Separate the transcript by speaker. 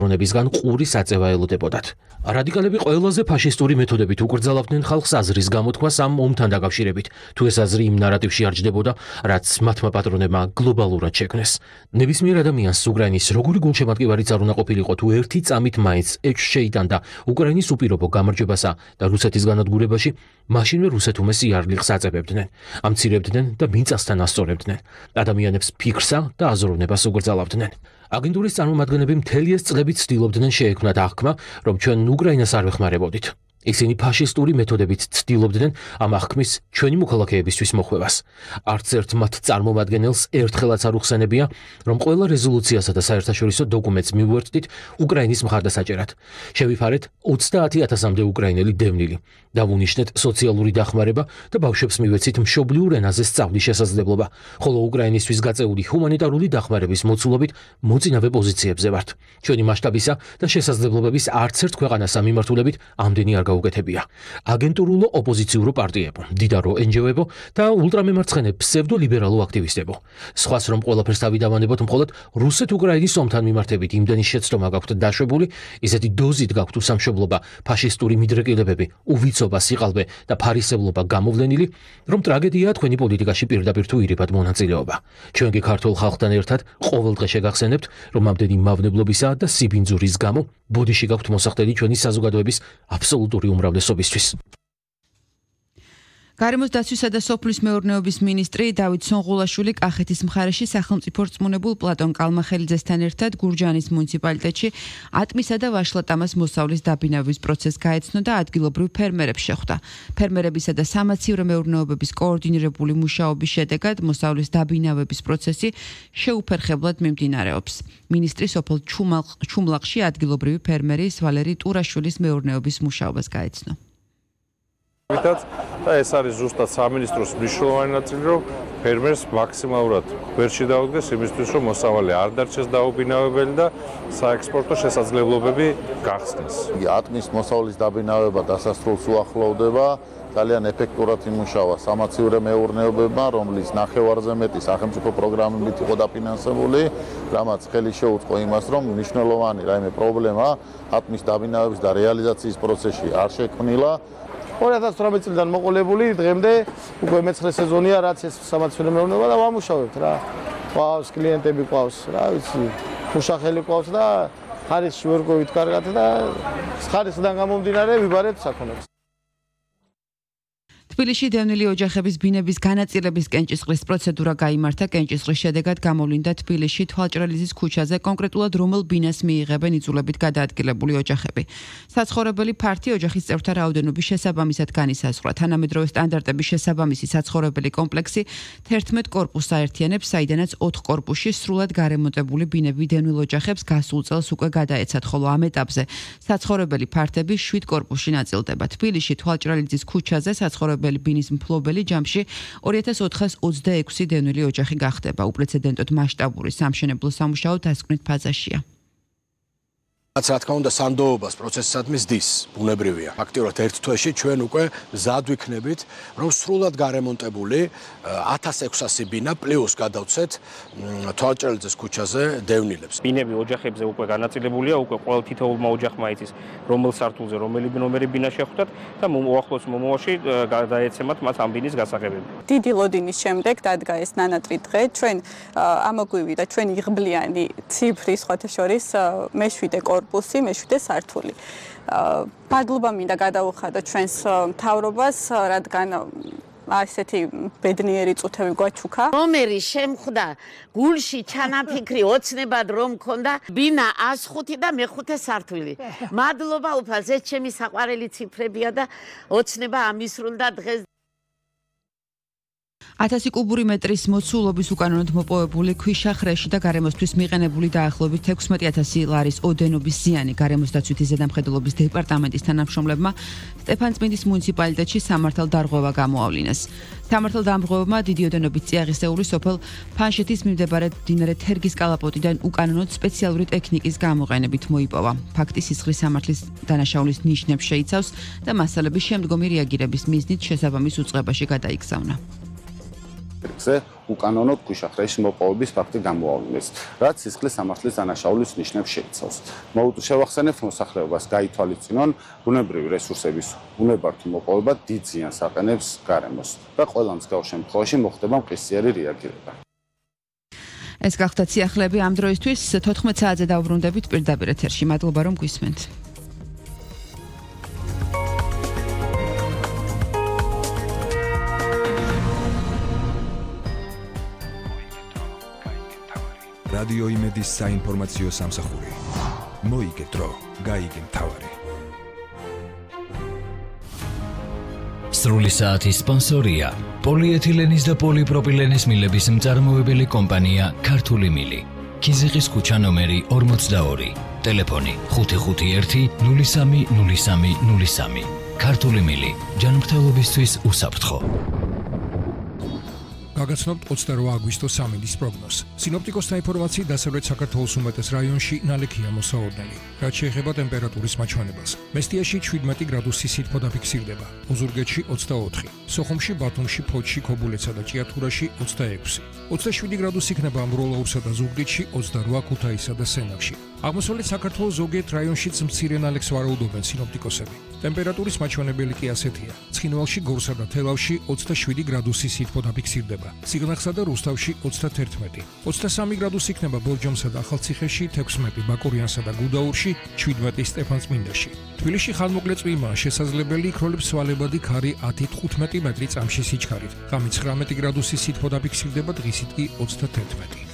Speaker 1: რონებისგან ყური საწევა ელოდებოდათ. რადიკალები ყველაზე ფაშისტური მეთოდებით უკრძალავდნენ ხალხს აზრის გამოთქვას ამ ომთან დაკავშირებით, თუ ეს აზრი იმ ნარატივში არ ჯდებოდა, რაც მათმა პატრონებმა გლობალურად შექმნეს. ნებისმიერ ადამიანს უკრაინის როგორი გულშემატკივარიც არ უნდა ყოფილიყო, თუ ერთი წამით მაინც ეჭვს შეიტანდა უკრაინის უპირობო გამარჯვებასა და რუსეთის განადგურებაში, მაშინვე რუსეთუმე სიარლილს აწებებდნენ, ამცირებდნენ და მიწასთან ასწორებდნენ. ადამიანებს ფიქრსა და აზროვნებას უკრძალავდნენ. აგენტურის წარმომადგენლები მთელი ეს წლები ცდილობდნენ შეექმნათ აღქმა, რომ ჩვენ უკრაინას არ ვეხმარებოდით. ისინი ფაშისტური მეთოდებით ცდილობდნენ ამ აღქმის ჩვენი მოქალაქეებისთვის მოხვევას. არც ერთ მათ წარმომადგენელს ერთხელაც არ უხსენებია, რომ ყველა რეზოლუციასა და საერთაშორისო დოკუმენტს მივუერთდით უკრაინის მხარდასაჭერად. შევიფარეთ 30,000-მდე უკრაინელი დევნილი. დავუნიშნეთ სოციალური დახმარება და ბავშვებს მივეცით მშობლიურ ენაზე სწავლის შესაძლებლობა, ხოლო უკრაინისთვის გაწეული ჰუმანიტარული დახმარების მოცულობით მოწინავე პოზიციებზე ვართ. ჩვენი მასშტაბისა და შესაძლებლობების არც ერთ ქვეყანას ამიმართულებით ამდენი არ გაუკეთებია. აგენტურულო ოპოზიციურო პარტიებო, დიდარო NGO-ებო და ულტრამემარცხენე ფსევდოლიბერალო აქტივისტებო. სხვას რომ ყველაფერს თავი დავანებოთ, მხოლოდ რუსეთ-უკრაინის ომთან მიმართებით იმდენი შეცდომა გაქვთ დაშვებული, ისეთი დოზით გაქვთ უსამშობლობა, ფაშისტური მიდრეკილებები, უვიცობა, სიყალბე და ფარისევლობა გამოვლენილი, რომ ტრაგედიაა თქვენი პოლიტიკაში პირდაპირ თუ ირიბად მონაწილეობა. ჩვენ კი ქართულ ხალხთან ერთად ყოველდღე შეგახსენებთ, რომ ამდენი მავნებლობისა და სიბინძურის გამო ბოდიში გაქვთ მოსახდელი ჩვენი საზოგადოების აბსოლუტური უმრავლესობისთვის.
Speaker 2: გარემოს დაცვისა და სოფლის მეურნეობის მინისტრი დავით სონღულაშვილი კახეთის მხარეში სახელმწიფო რწმუნებულ პლატონ კალმახელიძესთან ერთად გურჯაანის მუნიციპალიტეტში ატმისა და ვაშლატამას მოსავლის დაბინავების პროცესს გაეცნო და ადგილობრივ ფერმერებს შეხვდა. ფერმერებისა და სამაციურო მეურნეობების კოორდინირებული მუშაობის შედეგად მოსავლის დაბინავების პროცესი შეუფერხებლად მიმდინარეობს. მინისტრი სოფელ ჩუმლახში ადგილობრივი ფერმერის ვალერი ტურაშვილის მეურნეობის მუშაობას გაეცნო.
Speaker 3: და ეს არის ზუსტად სამინისტროს მნიშვნელოვანი ნაწილი, რომ ფერმერს მაქსიმალურად გვერდში დაუდგეს იმისთვის, რომ მოსავალი არ დარჩეს დაუბინავებელი და საექსპორტო შესაძლებლობები გახსნეს.
Speaker 4: ატმის მოსავლის დაბინავება დასასრულს უახლოვდება, ძალიან ეფექტურად იმუშავა სამაციურო მეურნეობებმა, რომლის ნახევარზე მეტი სახელმწიფო პროგრამებით იყო დაფინანსებული, რამაც ხელი შეუწყო იმას, რომ მნიშვნელოვანი რაიმე პრობლემა ატმის დაბინავების და რეალიზაციის პროცესში არ შექმნილა.
Speaker 5: 2018 წლიდან მოყოლებული დღემდე უკვე მეცხრე სეზონია, რაც ეს სამაციურო მეურნეობა და ვამუშავებთ რა. ყავს კლიენტები ყავს, რა ვიცი, მუშახელი ყავს და ხარისში ვერ გოვით კარგად და ხარისიდან გამომდინარე ვიბარებთ საქონელს.
Speaker 2: თბილისში დევნილი ოჯახების ბინების განაწილების კენჭისყრის პროცედურა გაიმართა. კენჭისყრის შედეგად გამოვლინდა თბილისში თვალჭრელიძის ქუჩაზე, კონკრეტულად რომელ ბინას მიიღებენ იძულებით გადაადგილებული ოჯახები. საცხოვრებელი ფართი ოჯახის წევრთა რაოდენობის შესაბამისად განისაზღვრა. თანამედროვე სტანდარტების შესაბამისი საცხოვრებელი კომპლექსი 11 კორპუსს აერთიანებს, საიდანაც 4 კორპუსში სრულად გარემონტებული ბინები დევნილ ოჯახებს გასულ წელს უკვე გადაეცათ, ხოლო ამ ეტაპზე საცხოვრებელი ფართები 7 კორპუსში ნაწილდება. თბილისში თვალჭრელიძის ქუჩაზე საცხოვრებელი ბინის მფლობელი ჯამში 2426 დევნილი ოჯახი გახდება. უპრეცედენტოდ მასშტაბური სამშენებლო სამუშაო დასკვნით ფაზაშია.
Speaker 6: რა თქმა უნდა, სანდოობას პროცესისადმი ზდის, ბუნებრივია. ფაქტიურად ერთ თვეში ჩვენ უკვე მზად ვიქნებით, რომ სრულად გარემონტებული 1600 ბინა პლუს გადავცეთ თვალჭრელიძის ქუჩაზე დევნილებს.
Speaker 7: ბინები ოჯახებზე უკვე განაწილებულია, უკვე ყოველ თითოეულმა ოჯახმა იცის, რომელ სართულზე რომელი ნომერი ბინა შეხვდათ და უახლოს მომავალში გადაეცემათ მათ ამ ბინის გასაღებები.
Speaker 8: დიდი ლოდინის შემდეგ დადგა ეს ნანატრი დღე, ჩვენ ამოგვივიდა და ჩვენ იღბლიანი ციფრი სხვათა შორის მე-7 კორპუსი, მე-7 სართული. მადლობა მინდა გადაუხადო ჩვენს მთავრობას, რადგან ასეთი ბედნიერი წუთები გვაჩუქა.
Speaker 9: რომერი შემხვდა გულში ჩანაფიქრი ოცნებად რომ მქონდა ბინა 105 და მე-5 სართული. მადლობა უფალს, ეს ჩემი საყვარელი ციფრებია და ოცნება ამისრულდა დღეს.
Speaker 2: 1000 კუბური მეტრის მოცულობის უკანონოდ მოპოვებული ქვიშახრეში და გარემოსთვის მიყენებული დაახლოებით 16000 ლარის ოდენობის ზიანი გარემოს დაცვითი ზედამხედველობის დეპარტამენტის თანამშრომლებმა სტეფანწმინდის მუნიციპალიტეტში სამართალდარღვევა გამოავლინეს. სამართალდამრღვევებმა დიდი ოდენობით წიაღისეული სოფელ ფანშეთის მიმდებარე მდინარე თერგის კალაპოტიდან უკანონოდ სპეციალური ტექნიკის გამოყენებით მოიპოვა. ფაქტი სისხლის სამართლის დანაშაულის ნიშნებს შეიცავს და მასალების შემდგომი რეაგირების მიზნით შესაბამის უწყებაში გადაიგზავნა.
Speaker 10: ზე უკანონოდ ქვიშახრეში მოპოვების ფაქტი გამოავლინეს, რაც სისხლის სამართლის დანაშაულის ნიშნებს შეიცავს. შევახსენებთ მოსახლეობას გაითვალისწინონ ბუნებრივი რესურსების უნებართვი მოპოვება დიდ ზიანს აყენებს გარემოს და ყველა მსგავს შემთხვევაში მოხდება მყისიერი რეაგირება.
Speaker 2: ეს გახდა სიახლეები ამ დროისთვის 14 საათზე დავბრუნდებით პირდაპირ ეთერში. მადლობა რომ გვისმენთ.
Speaker 11: რადიო იმედის საინფორმაციო სამსახური. მოიგე დრო, გაიგე მთავარი.
Speaker 12: სრული საათის სპონსორია პოლიეთილენის და პოლიპროპილენის მილების მწარმოებელი კომპანია ქართული მილი. ქიზიყის ქუჩა ნომერი 42. ტელეფონი 551 03 03 03. ქართული მილი. ჯანმრთელობისთვის უსაფრთხო.
Speaker 13: გაგაცნობთ 28 აგვისტოს სამინდის პროგნოზს. სინოპტიკოსთა ინფორმაციით დასავლეთ საქართველოს უმეტეს რაიონში ნალექია მოსაოდნელი. რაც შეეხება ტემპერატურის მაჩვენებელს. მესტიაში 17 გრადუსი სითბო დაფიქსირდება. ოზურგეთში 24, სოხუმში, ბათუმში, ფოთში, ქობულეთსა და ჭიათურაში 26. 27 გრადუსი იქნება მროლაურსა და ზუგდიდში, 28 ქუთაისსა და სენაკში. აღმოსავლეთ საქართველოს ზოგიერთ რაიონშიც მცირე ნალექს ვარაუდობენ სინოპტიკოსები. ტემპერატურის მაჩვენებელი კი ასეთია. ცხინვალში, გორსა და თელავში 27 გრადუსი სითბო დაფიქსირდება. სიღნაღსა და რუსთავში 31, 23 გრადუსი იქნება ბორჯომსა და ახალციხეში, 16 ბაკურიანსა და გუდაურში, 17 სტეფანწმინდაში. თბილისში ხანმოკლე წვიმაა შესაძლებელი, იქროლებს სვალებადი ქარი 10-15 მეტრი წამში სიჩქარით. ღამით 19 გრადუსი სითბო დაფიქსირდება, დღისით კი 31.